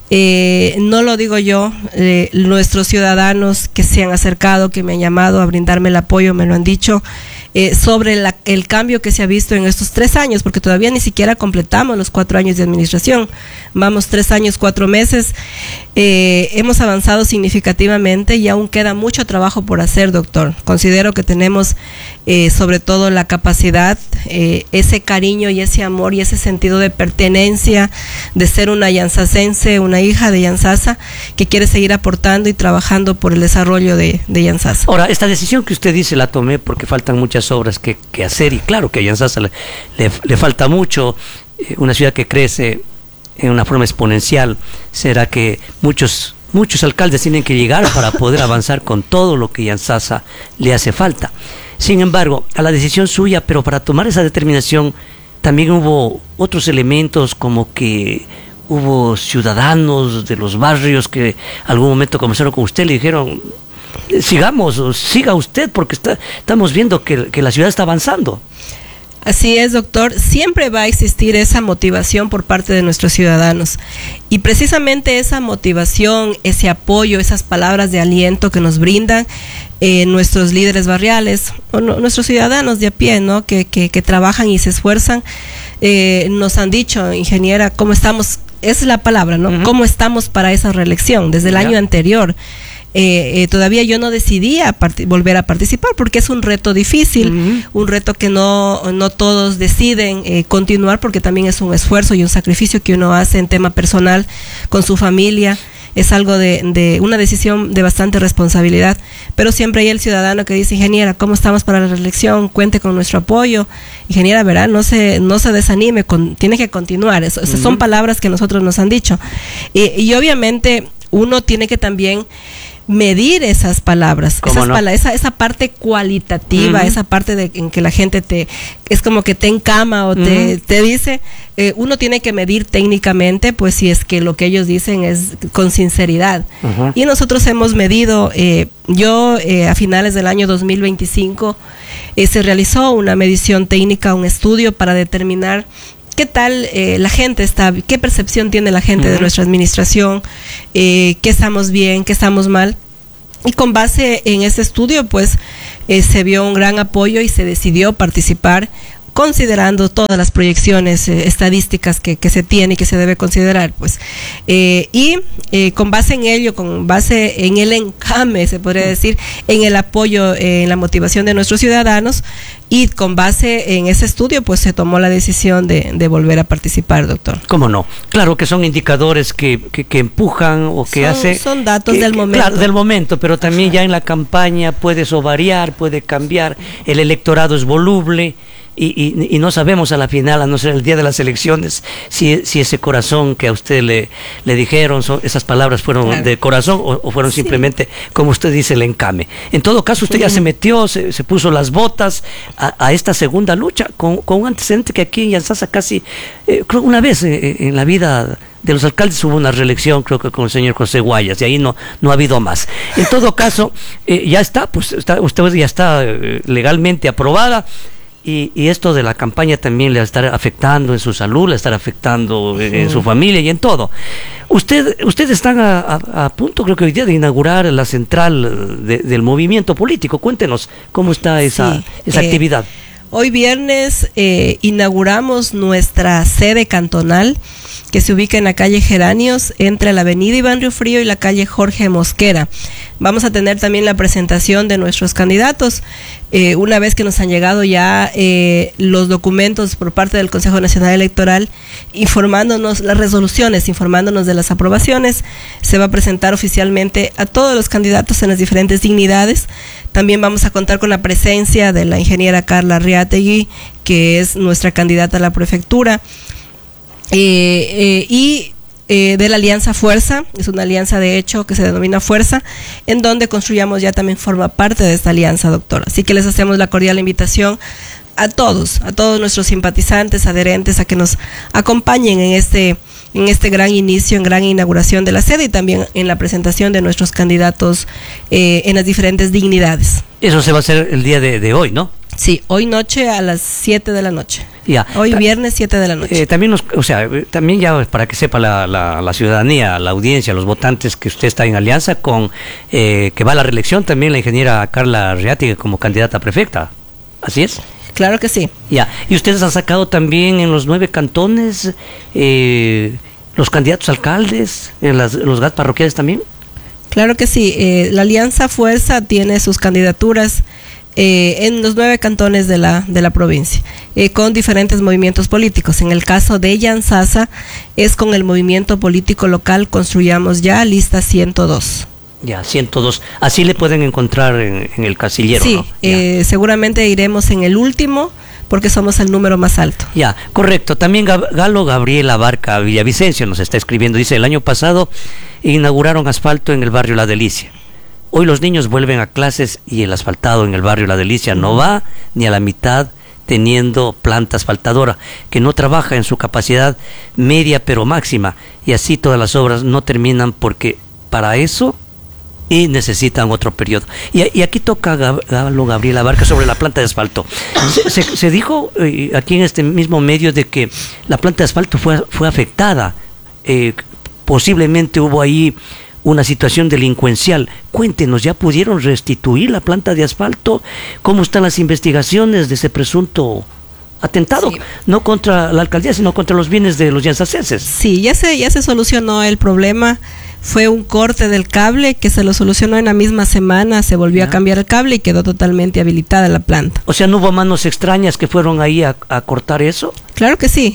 No lo digo yo, nuestros ciudadanos que se han acercado, que me han llamado a brindarme el apoyo, me lo han dicho, sobre el cambio que se ha visto en estos 3 años, porque todavía ni siquiera completamos los 4 años de administración, vamos 3 años, 4 meses, hemos avanzado significativamente y aún queda mucho trabajo por hacer, doctor. Considero que tenemos sobre todo la capacidad, ese cariño y ese amor y ese sentido de pertenencia, de ser una yantzacense, una hija de Yantzaza que quiere seguir aportando y trabajando por el desarrollo de Yantzaza. Ahora, esta decisión que usted dice la tomé porque faltan muchas obras que hacer y claro que a Yantzaza le falta mucho, una ciudad que crece en una forma exponencial. Será que muchos alcaldes tienen que llegar para poder avanzar con todo lo que Yantzaza le hace falta. Sin embargo, a la decisión suya, pero para tomar esa determinación también hubo otros elementos, como que hubo ciudadanos de los barrios que algún momento comenzaron con usted, le dijeron, siga usted porque estamos viendo que la ciudad está avanzando. Así es, doctor. Siempre va a existir esa motivación por parte de nuestros ciudadanos. Y precisamente esa motivación, ese apoyo, esas palabras de aliento que nos brindan nuestros líderes barriales, o nuestros ciudadanos de a pie, ¿no? Que trabajan y se esfuerzan, nos han dicho, ingeniera, ¿cómo estamos? Esa es la palabra, ¿no? Uh-huh. ¿Cómo estamos para esa reelección? Desde el año anterior. Todavía yo no decidía volver a participar porque es un reto difícil, un reto que no todos deciden continuar, porque también es un esfuerzo y un sacrificio que uno hace en tema personal con su familia. Es algo de una decisión de bastante responsabilidad, pero siempre hay el ciudadano que dice, ingeniera, ¿cómo estamos para la reelección? Cuente con nuestro apoyo. Ingeniera, verá, no se desanime, tiene que continuar. Esas son palabras que nosotros nos han dicho. Y obviamente uno tiene que también medir esas palabras, esa parte cualitativa, esa parte en que la gente es como que te encama o te dice, uno tiene que medir técnicamente, pues si es que lo que ellos dicen es con sinceridad. Y nosotros hemos medido, a finales del año 2025 se realizó una medición técnica, un estudio para determinar qué tal la gente está, qué percepción tiene la gente de nuestra administración, qué estamos bien, qué estamos mal. Y con base en ese estudio, pues se vio un gran apoyo y se decidió participar considerando todas las proyecciones estadísticas que se tiene y que se debe considerar, pues, con base en ello, con base en el encame, se podría decir, en el apoyo, en la motivación de nuestros ciudadanos, y con base en ese estudio, pues se tomó la decisión de volver a participar, doctor. ¿Cómo no? Claro que son indicadores que empujan o que son datos del momento. Claro, del momento, pero también ya en la campaña puede eso variar, puede cambiar, el electorado es voluble. Y no sabemos a la final, a no ser el día de las elecciones, si ese corazón que a usted le dijeron, esas palabras fueron de corazón o fueron simplemente, como usted dice, el encame. En todo caso, usted ya se metió, se puso las botas a esta segunda lucha, con un antecedente que aquí en Yantzaza casi, creo una vez en la vida de los alcaldes hubo una reelección, creo que con el señor José Guayas, y ahí no ha habido más. En todo caso, ya está, pues usted ya está legalmente aprobada. Y esto de la campaña también le va a estar afectando en su salud, le va a estar afectando en su familia y en todo. Ustedes están a punto, creo que hoy día, de inaugurar la central del movimiento político. Cuéntenos cómo está esa actividad. Hoy viernes inauguramos nuestra sede cantonal, que se ubica en la calle Geranios, entre la avenida Iván Río Frío y la calle Jorge Mosquera. Vamos a tener también la presentación de nuestros candidatos, una vez que nos han llegado ya los documentos por parte del Consejo Nacional Electoral, informándonos las resoluciones, informándonos de las aprobaciones. Se va a presentar oficialmente a todos los candidatos en las diferentes dignidades. También vamos a contar con la presencia de la ingeniera Carla Arriategui, que es nuestra candidata a la prefectura, y de la Alianza Fuerza. Es una alianza de hecho que se denomina Fuerza, en donde Construyamos Ya también forma parte de esta alianza, doctora. Así que les hacemos la cordial invitación a todos nuestros simpatizantes, adherentes, a que nos acompañen en este gran inicio, en gran inauguración de la sede, y también en la presentación de nuestros candidatos en las diferentes dignidades. Eso se va a hacer el día de hoy, ¿no? Sí, hoy noche a las 7 de la noche. Ya. Hoy viernes 7 de la noche. También ya para que sepa la ciudadanía, la audiencia, los votantes, que usted está en alianza con, que va a la reelección también la ingeniera Carla Arriategui como candidata a prefecta. ¿Así es? Claro que sí. Ya. ¿Y ustedes han sacado también en los 9 cantones los candidatos alcaldes, en los GAT parroquiales también? Claro que sí. La Alianza Fuerza tiene sus candidaturas en los 9 cantones de la provincia, con diferentes movimientos políticos. En el caso de Yantzaza es con el movimiento político local Construyamos Ya, lista 102. Ya, 102. Así le pueden encontrar en el casillero, sí, ¿no? Seguramente iremos en el último, porque somos el número más alto. Ya, correcto. También Galo Gabriel Abarca Villavicencio nos está escribiendo. Dice, el año pasado inauguraron asfalto en el barrio La Delicia. Hoy los niños vuelven a clases y el asfaltado en el barrio La Delicia no va ni a la mitad, teniendo planta asfaltadora que no trabaja en su capacidad media pero máxima, y así todas las obras no terminan porque para eso y necesitan otro periodo. Y aquí toca Galo Gabriel Abarca sobre la planta de asfalto. Se dijo aquí en este mismo medio de que la planta de asfalto fue afectada, posiblemente hubo ahí una situación delincuencial. Cuéntenos, ¿ya pudieron restituir la planta de asfalto? ¿Cómo están las investigaciones de ese presunto atentado? Sí. No contra la alcaldía, sino contra los bienes de los yanzacenses. Sí, ya se solucionó el problema. Fue un corte del cable que se lo solucionó en la misma semana, se volvió a cambiar el cable y quedó totalmente habilitada la planta. O sea, ¿no hubo manos extrañas que fueron ahí a cortar eso? Claro que sí,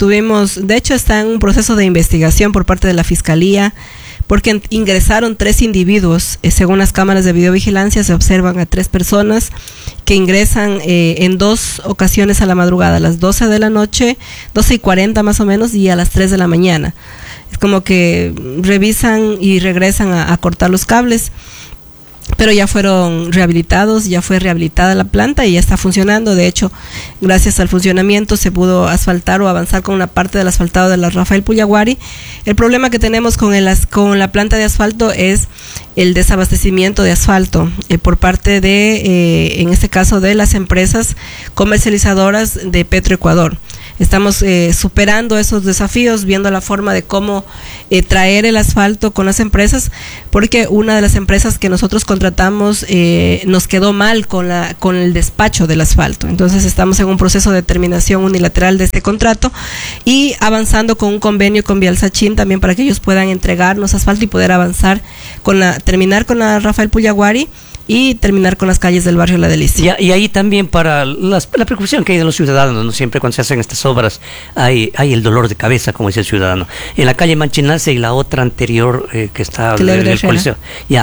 de hecho está en un proceso de investigación por parte de la Fiscalía, porque ingresaron 3 individuos. Según las cámaras de videovigilancia se observan a 3 personas que ingresan en 2 ocasiones a la madrugada, a las 12 de la noche, 12:40 más o menos, y a las 3 de la mañana. Es como que revisan y regresan a cortar los cables, pero ya fueron rehabilitados, ya fue rehabilitada la planta y ya está funcionando. De hecho, gracias al funcionamiento se pudo asfaltar o avanzar con una parte del asfaltado de la Rafael Puyaguari. El problema que tenemos con la planta de asfalto es el desabastecimiento de asfalto por parte de, en este caso, de las empresas comercializadoras de Petroecuador. Estamos superando esos desafíos, viendo la forma de cómo traer el asfalto con las empresas, porque una de las empresas que nosotros contratamos nos quedó mal con el despacho del asfalto. Entonces estamos en un proceso de terminación unilateral de este contrato y avanzando con un convenio con Vialsachín también para que ellos puedan entregarnos asfalto y poder avanzar terminar con la Rafael Puyaguari y terminar con las calles del barrio La Delicia. Y ahí también para la preocupación que hay de los ciudadanos, ¿no? Siempre cuando se hacen estas obras hay el dolor de cabeza, como dice el ciudadano. En la calle Manchinalce y la otra anterior que está en el Coliseo.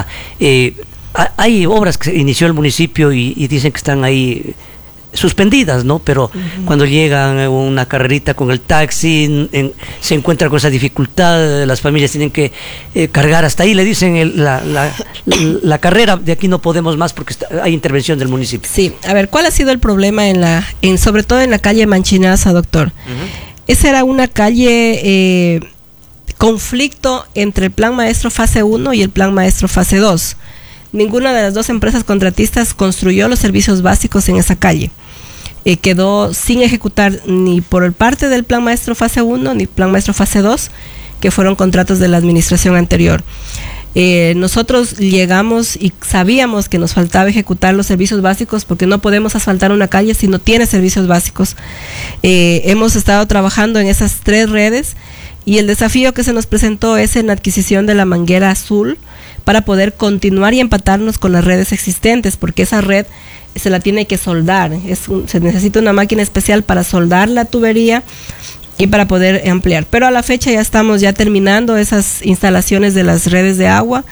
Hay obras que inició el municipio y dicen que están ahí suspendidas, ¿no? Pero cuando llegan una carrerita con el taxi, se encuentran con esa dificultad, las familias tienen que cargar hasta ahí, le dicen la carrera, de aquí no podemos más porque hay intervención del municipio. Sí, a ver, ¿cuál ha sido el problema sobre todo en la calle Manchinaza, doctor? Esa era una calle conflicto entre el Plan Maestro Fase 1 y el Plan Maestro Fase 2. Ninguna de las dos empresas contratistas construyó los servicios básicos en esa calle. Quedó sin ejecutar ni por parte del Plan Maestro Fase 1 ni Plan Maestro Fase 2, que fueron contratos de la administración anterior. Nosotros llegamos y sabíamos que nos faltaba ejecutar los servicios básicos porque no podemos asfaltar una calle si no tiene servicios básicos. Hemos estado trabajando en esas 3 redes y el desafío que se nos presentó es en la adquisición de la manguera azul para poder continuar y empatarnos con las redes existentes, porque esa red se la tiene que soldar, se necesita una máquina especial para soldar la tubería y para poder ampliar. Pero a la fecha ya estamos terminando esas instalaciones de las redes de agua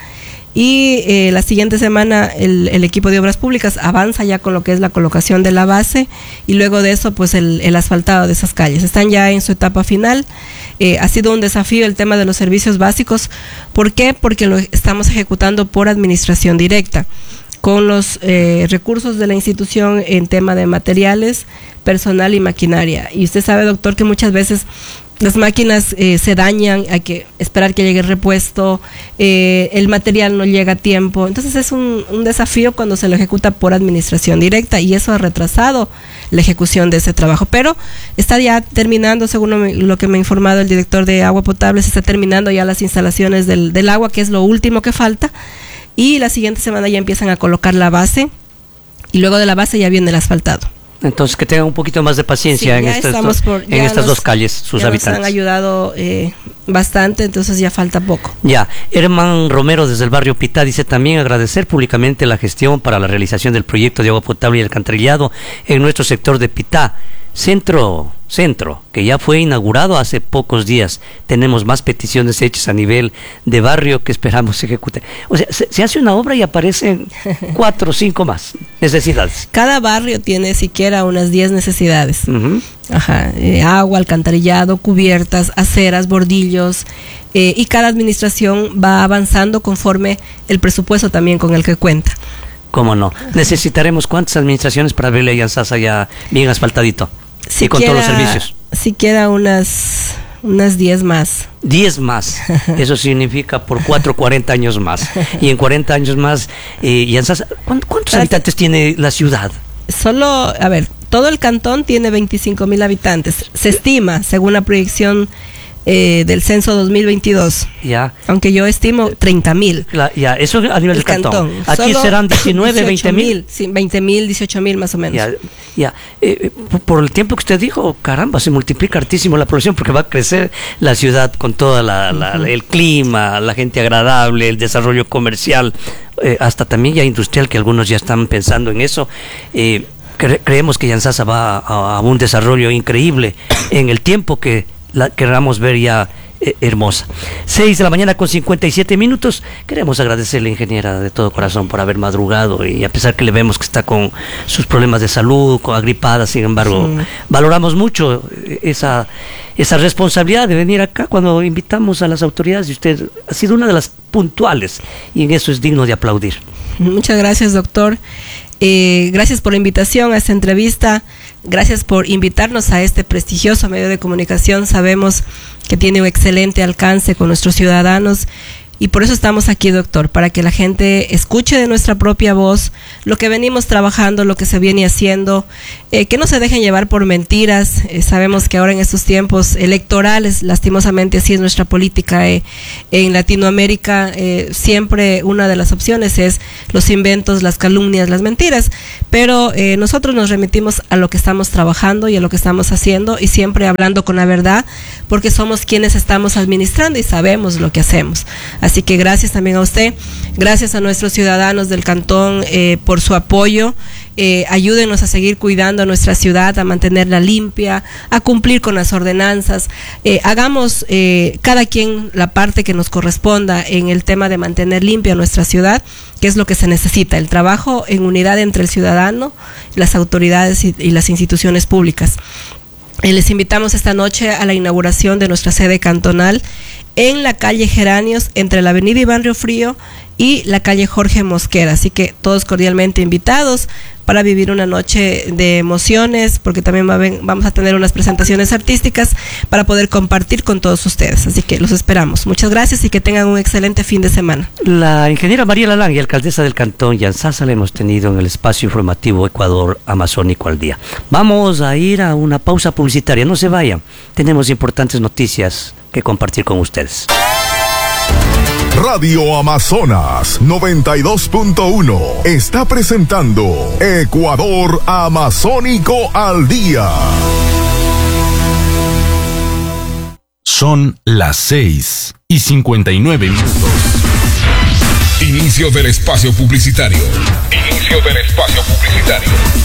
y la siguiente semana el equipo de obras públicas avanza ya con lo que es la colocación de la base y luego de eso pues el asfaltado de esas calles. Están ya en su etapa final. Ha sido un desafío el tema de los servicios básicos. ¿Por qué? Porque lo estamos ejecutando por administración directa, con los recursos de la institución en tema de materiales, personal y maquinaria. Y usted sabe, doctor, que muchas veces las máquinas se dañan, hay que esperar que llegue el repuesto, el material no llega a tiempo. Entonces es un desafío cuando se lo ejecuta por administración directa y eso ha retrasado la ejecución de ese trabajo. Pero está ya terminando, según lo que me ha informado el director de agua potable, se está terminando ya las instalaciones del agua, que es lo último que falta. Y la siguiente semana ya empiezan a colocar la base y luego de la base ya viene el asfaltado. Entonces que tengan un poquito más de paciencia en estas 2 calles, sus habitantes. Nos han ayudado bastante, entonces ya falta poco. Ya, Herman Romero desde el barrio Pitá dice también agradecer públicamente la gestión para la realización del proyecto de agua potable y alcantarillado en nuestro sector de Pitá. Centro, que ya fue inaugurado hace pocos días. Tenemos más peticiones hechas a nivel de barrio que esperamos se ejecuten. O sea, se hace una obra y aparecen 4 o 5 más necesidades. Cada barrio tiene siquiera unas 10 necesidades. Agua, alcantarillado, cubiertas, aceras, bordillos, y cada administración va avanzando conforme el presupuesto también con el que cuenta. ¿Cómo no? Necesitaremos cuántas administraciones para verle a Yanzasa ya bien asfaltadito y con todos los servicios. Siquiera unas 10 más. 10 más. Eso significa por 40 años más. Y en 40 años más, Yanzasa, ¿cuántos habitantes tiene la ciudad? Todo el cantón tiene 25,000 habitantes. Se estima, según la proyección del censo 2022. Ya. Aunque yo estimo 30,000. Ya, eso a nivel del cantón. Aquí solo serán 19, 20,000. Sí, 20,000, 18,000 más o menos. Ya. Por el tiempo que usted dijo, caramba, se multiplica hartísimo la población porque va a crecer la ciudad con todo el clima, la gente agradable, el desarrollo comercial, hasta también ya industrial, que algunos ya están pensando en eso. Creemos que Yanzasa va a un desarrollo increíble en el tiempo que la queramos ver ya hermosa. 6 de la mañana con 57 minutos. Queremos agradecerle, ingeniera, de todo corazón por haber madrugado y a pesar que le vemos que está con sus problemas de salud, con agripada, sin embargo, valoramos mucho esa responsabilidad de venir acá cuando invitamos a las autoridades y usted ha sido una de las puntuales y en eso es digno de aplaudir. Muchas gracias, doctor. Gracias por la invitación a esta entrevista, gracias por invitarnos a este prestigioso medio de comunicación. Sabemos que tiene un excelente alcance con nuestros ciudadanos y por eso estamos aquí, doctor, para que la gente escuche de nuestra propia voz lo que venimos trabajando, lo que se viene haciendo, que no se dejen llevar por mentiras. Sabemos que ahora en estos tiempos electorales, lastimosamente así es nuestra política en Latinoamérica, siempre una de las opciones es los inventos, las calumnias, las mentiras, pero nosotros nos remitimos a lo que estamos trabajando y a lo que estamos haciendo, y siempre hablando con la verdad, porque somos quienes estamos administrando y sabemos lo que hacemos. Así que gracias también a usted, gracias a nuestros ciudadanos del cantón por su apoyo. Ayúdenos a seguir cuidando a nuestra ciudad, a mantenerla limpia, a cumplir con las ordenanzas. Hagamos cada quien la parte que nos corresponda en el tema de mantener limpia nuestra ciudad, que es lo que se necesita, el trabajo en unidad entre el ciudadano, las autoridades y las instituciones públicas. Les invitamos esta noche a la inauguración de nuestra sede cantonal en la calle Geranios, entre la avenida Iván Río Frío y la calle Jorge Mosquera. Así que todos cordialmente invitados para vivir una noche de emociones, porque también vamos a tener unas presentaciones artísticas para poder compartir con todos ustedes. Así que los esperamos. Muchas gracias y que tengan un excelente fin de semana. La ingeniera Mariela Lange, alcaldesa del cantón Yanzasa, la hemos tenido en el espacio informativo Ecuador Amazónico al Día. Vamos a ir a una pausa publicitaria. No se vayan. Tenemos importantes noticias que compartir con ustedes. Radio Amazonas 92.1 está presentando Ecuador Amazónico al Día. Son las 6:59 minutos. Inicio del espacio publicitario. Inicio del espacio publicitario.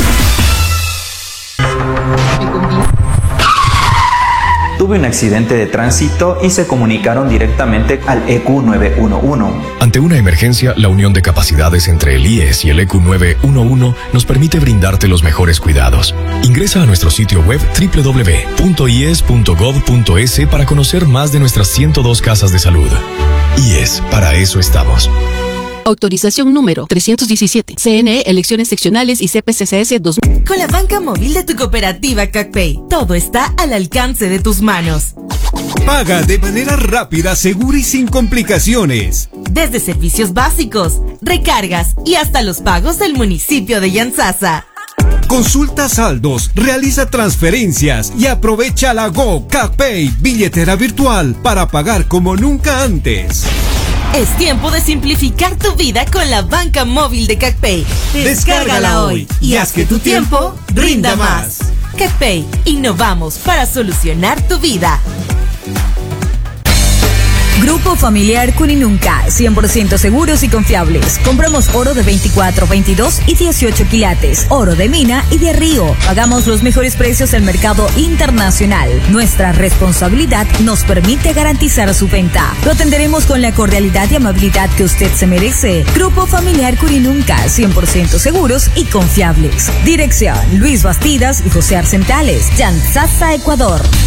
Tuve un accidente de tránsito y se comunicaron directamente al EQ 911. Ante una emergencia, la unión de capacidades entre el IES y el EQ 911 nos permite brindarte los mejores cuidados. Ingresa a nuestro sitio web www.ies.gov.es para conocer más de nuestras 102 casas de salud. IES, para eso estamos. Autorización número 317. CNE, elecciones seccionales y CPCCS 2000. Con la banca móvil de tu cooperativa CacPay, todo está al alcance de tus manos. Paga de manera rápida, segura y sin complicaciones. Desde servicios básicos, recargas y hasta los pagos del municipio de Yanzasa. Consulta saldos, realiza transferencias y aprovecha la Go CacPay, billetera virtual, para pagar como nunca antes. Es tiempo de simplificar tu vida con la banca móvil de CacPay. Descárgala hoy y haz que tu tiempo rinda más. CacPay, innovamos para solucionar tu vida. Grupo Familiar Cuninunca, 100% seguros y confiables. Compramos oro de 24, 22 y 18 quilates, oro de mina y de río. Pagamos los mejores precios del mercado internacional. Nuestra responsabilidad nos permite garantizar su venta. Lo atenderemos con la cordialidad y amabilidad que usted se merece. Grupo Familiar Cuninunca, 100% seguros y confiables. Dirección: Luis Bastidas y José Arcentales, Yanzasa, Ecuador.